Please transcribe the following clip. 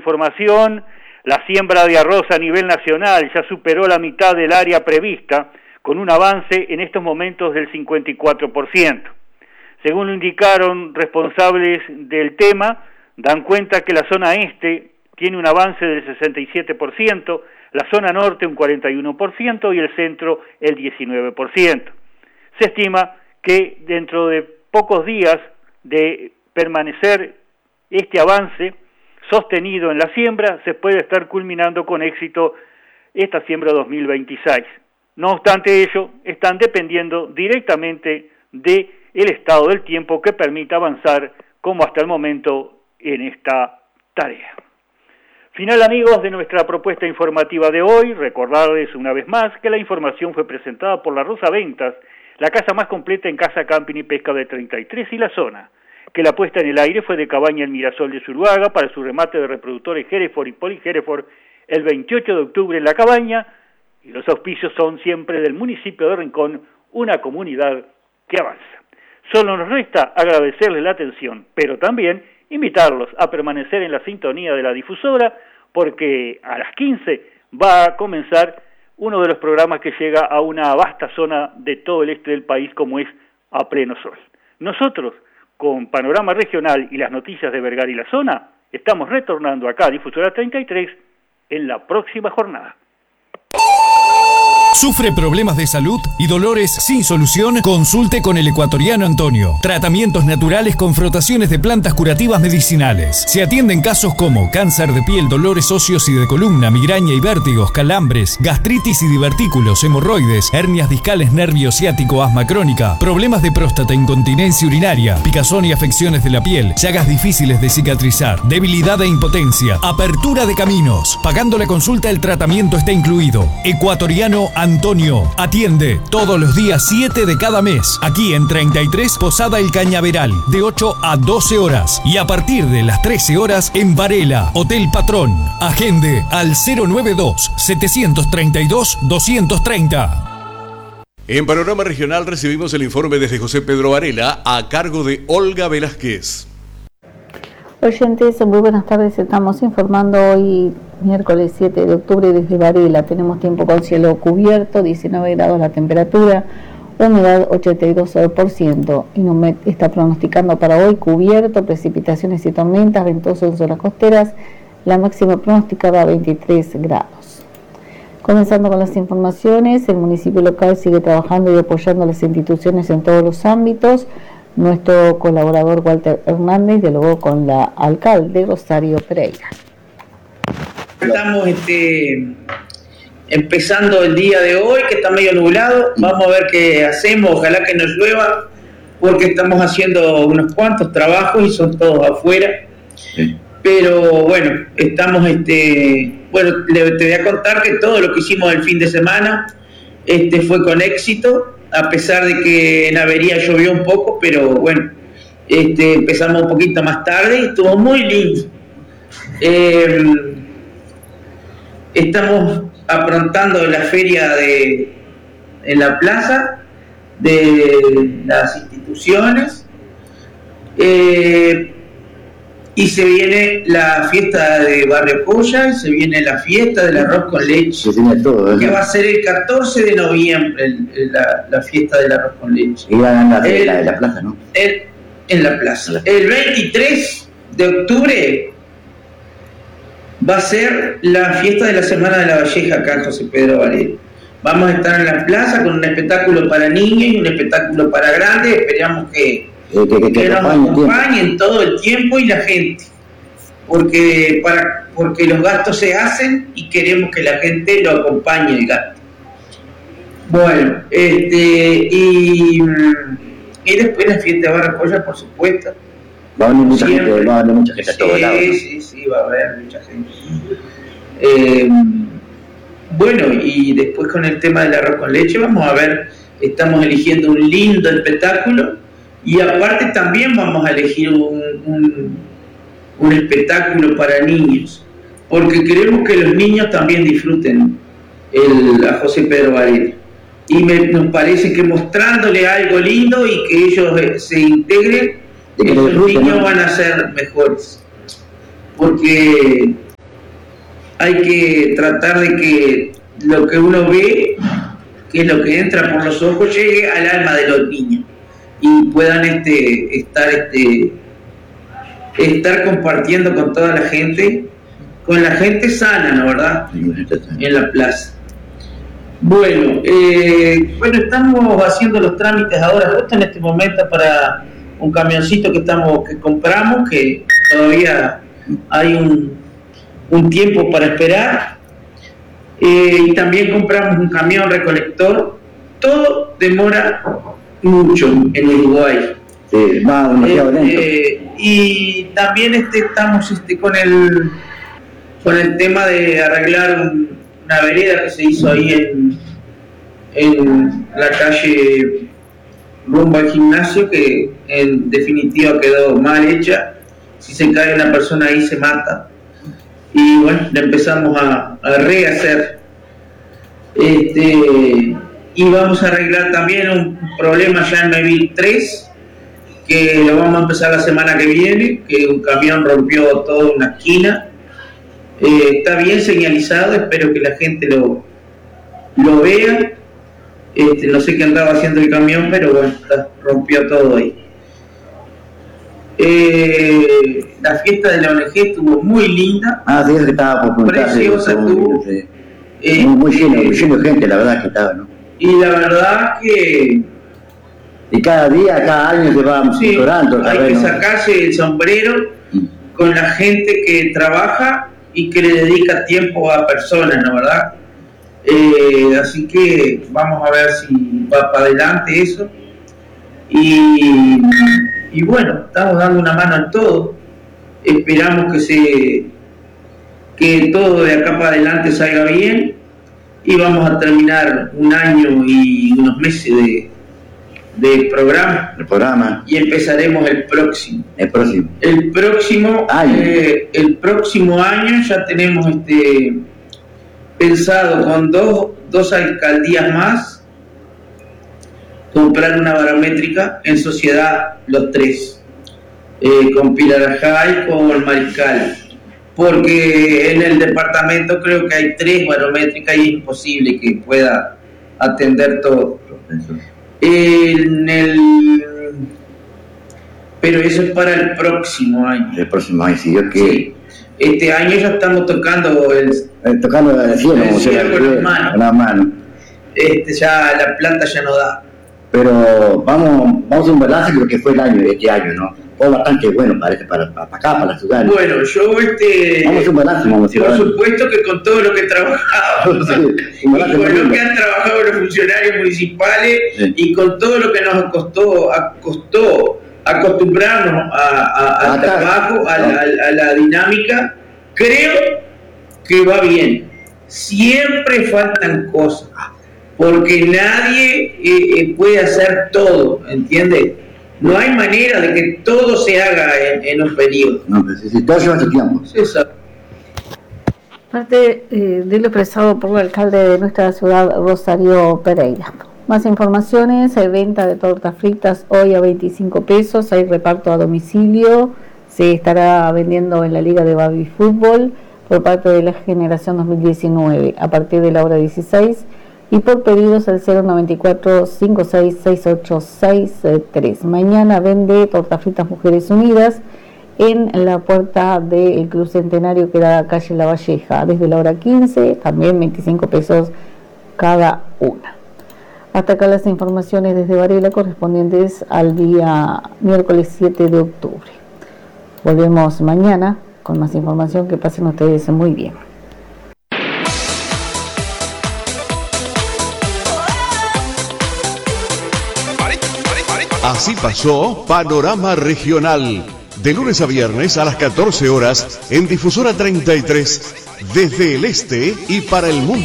información, la siembra de arroz a nivel nacional ya superó la mitad del área prevista, con un avance en estos momentos del 54%. Según lo indicaron responsables del tema, dan cuenta que la zona este tiene un avance del 67%, la zona norte un 41% y el centro el 19%. Se estima que dentro de pocos días de permanecer este avance sostenido en la siembra, se puede estar culminando con éxito esta siembra 2026. No obstante ello, están dependiendo directamente del estado del tiempo que permita avanzar como hasta el momento en esta tarea. Final, amigos, de nuestra propuesta informativa de hoy. Recordarles una vez más que la información fue presentada por La Rosa Ventas, la casa más completa en casa, camping y pesca de 33 y la zona, que la puesta en el aire fue de Cabaña El Mirasol de Zuluaga para su remate de reproductores Hereford y Poli Hereford el 28 de octubre en La Cabaña, y los auspicios son siempre del municipio de Rincón, una comunidad que avanza. Solo nos resta agradecerles la atención, pero también invitarlos a permanecer en la sintonía de la difusora, porque a las 15 va a comenzar uno de los programas que llega a una vasta zona de todo el este del país, como es A Pleno Sol. Nosotros, con Panorama Regional y las noticias de Vergara y la zona, estamos retornando acá a Difusora 33 en la próxima jornada. ¿Sufre problemas de salud y dolores sin solución? Consulte con el ecuatoriano Antonio. Tratamientos naturales con frotaciones de plantas curativas medicinales. Se atienden casos como cáncer de piel, dolores óseos y de columna, migraña y vértigos, calambres, gastritis y divertículos, hemorroides, hernias discales, nervio ciático, asma crónica, problemas de próstata, incontinencia urinaria, picazón y afecciones de la piel, llagas difíciles de cicatrizar, debilidad e impotencia, apertura de caminos. Pagando la consulta, el tratamiento está incluido. Ecuatoriano Antonio atiende todos los días 7 de cada mes, aquí en 33 Posada El Cañaveral, de 8 a 12 horas y a partir de las 13 horas en Varela, Hotel Patrón. Agende al 092-732-230. En Panorama Regional recibimos el informe desde José Pedro Varela a cargo de Olga Velázquez. Oyentes, muy buenas tardes. Estamos informando hoy, miércoles 7 de octubre, desde Varela. Tenemos tiempo con cielo cubierto, 19 grados la temperatura, humedad 82%. Inomet está pronosticando para hoy cubierto, precipitaciones y tormentas, ventoso en zonas costeras, la máxima pronosticada a 23 grados. Comenzando con las informaciones, el municipio local sigue trabajando y apoyando a las instituciones en todos los ámbitos. Nuestro colaborador Walter Hernández dialogó con la alcalde Rosario Pereira. Estamos empezando el día de hoy, que está medio nublado. Vamos a ver qué hacemos, ojalá que nos llueva, porque estamos haciendo unos cuantos trabajos y son todos afuera. Sí. Pero bueno, estamos, bueno, te voy a contar que todo lo que hicimos el fin de semana fue con éxito. A pesar de que en Avería llovió un poco, pero bueno, empezamos un poquito más tarde y estuvo muy lindo. Estamos aprontando la feria en la plaza de las instituciones y se viene la fiesta de Barrio Polla y se viene la fiesta del arroz con leche, que va a ser el 14 de noviembre la fiesta del arroz con leche. Y va a de la plaza, ¿no? En la plaza. El 23 de octubre va a ser la fiesta de la Semana de la Valleja acá en José Pedro Varela. Vamos a estar en la plaza con un espectáculo para niños y un espectáculo para grandes. Esperamos que nos acompañen todo el tiempo y la gente, porque los gastos se hacen y queremos que la gente lo acompañe el gasto. Bueno, y después la fiesta de Barrio Polla, por supuesto. Va a venir mucha gente, va a venir mucha gente a todos lados, ¿no? Sí, va a haber mucha gente. Bueno, y después con el tema del arroz con leche, vamos a ver, estamos eligiendo un lindo espectáculo. Y aparte también vamos a elegir un espectáculo para niños, porque queremos que los niños también disfruten a José Pedro Varela. Y nos parece que mostrándole algo lindo y que ellos se integren, esos niños van a ser mejores. Porque hay que tratar de que lo que uno ve, que lo que entra por los ojos, llegue al alma de los niños y puedan estar compartiendo con toda la gente, con la gente sana, ¿no, verdad? En la plaza. Bueno, estamos haciendo los trámites ahora, justo en este momento, para un camioncito que compramos, que todavía hay un tiempo para esperar, y también compramos un camión recolector. Todo demora mucho en Uruguay. Sí, va demasiado lento. Y también estamos con el tema de arreglar una vereda que se hizo ahí en la calle rumbo al gimnasio, que en definitiva quedó mal hecha. Si se cae una persona ahí se mata. Y bueno, le empezamos a rehacer. Y vamos a arreglar también un problema ya en Meville 3, que lo vamos a empezar la semana que viene, que un camión rompió toda una esquina. Está bien señalizado, espero que la gente lo vea. No sé qué andaba haciendo el camión, pero bueno, rompió todo ahí. La fiesta de la ONG estuvo muy linda. Sí, es que estaba por contar. Preciosa estuvo. Muy lleno de gente, la verdad que estaba, ¿no? Y la verdad que... Y cada día, cada año se va mejorando. Hay que sacarse el sombrero con la gente que trabaja y que le dedica tiempo a personas, ¿no, verdad? Así que vamos a ver si va para adelante eso. Y bueno, estamos dando una mano en todo. Esperamos que todo de acá para adelante salga bien, y vamos a terminar un año y unos meses de programa. El programa. Y empezaremos el próximo. El próximo año. El próximo año ya tenemos pensado con dos alcaldías más comprar una barométrica en sociedad los tres, con Pilar Ajá y con Mariscal, porque en el departamento creo que hay 3 barométricas y es imposible que pueda atender todo. Pero eso es para el próximo año. El próximo año, si Dios quiere. Sí. Este año ya estamos tocando el cielo con las manos. Ya la planta ya no da. Pero vamos a un balance, creo que fue este año, ¿no? Fue bastante bueno, parece, para acá, para la ciudad, ¿no? Bueno, yo vamos a un balance, por supuesto que con todo lo que he trabajado, y con lo que han trabajado los funcionarios municipales, y con todo lo que nos costó acostumbrarnos al trabajo, a la dinámica, creo que va bien. Siempre faltan cosas, porque nadie puede hacer todo, ¿entiendes? No hay manera de que todo se haga en un periodo. No, pero si todo lleva su tiempo. Parte de lo expresado por el alcalde de nuestra ciudad, Rosario Pereira. Más informaciones: venta de tortas fritas hoy a 25 pesos, hay reparto a domicilio, se estará vendiendo en la Liga de Baby Fútbol por parte de la generación 2019 a partir de la hora 16, y por pedidos al 094-566863. Mañana vende tortas fritas Mujeres Unidas en la puerta del Club Centenario, que era calle La Valleja, desde la hora 15, también 25 pesos cada una. Hasta acá las informaciones desde Varela correspondientes al día miércoles 7 de octubre. Volvemos mañana con más información. Que pasen ustedes muy bien. Así pasó Panorama Regional, de lunes a viernes a las 14 horas en Difusora 33, desde el este y para el mundo.